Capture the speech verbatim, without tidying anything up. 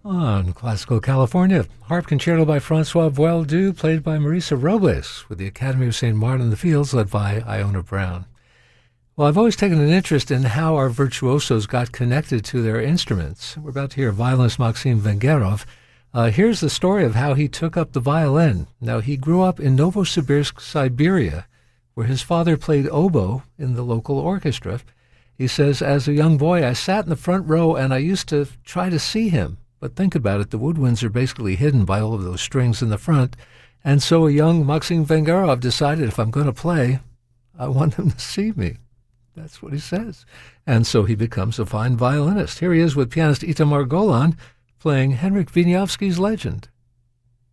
On Classical California, Harp Concerto by Francois Boieldieu, played by Marisa Robles, with the Academy of Saint Martin in the Fields, led by Iona Brown. Well, I've always taken an interest in how our virtuosos got connected to their instruments. We're about to hear violinist Maxim Vengerov. Uh, here's the story of how he took up the violin. Now, he grew up in Novosibirsk, Siberia, where his father played oboe in the local orchestra. He says, as a young boy, I sat in the front row and I used to try to see him. But think about it, the woodwinds are basically hidden by all of those strings in the front. And so a young Maxim Vengerov decided, if I'm going to play, I want them to see me. That's what he says. And so he becomes a fine violinist. Here he is with pianist Itamar Golan playing Henryk Wieniawski's Legend.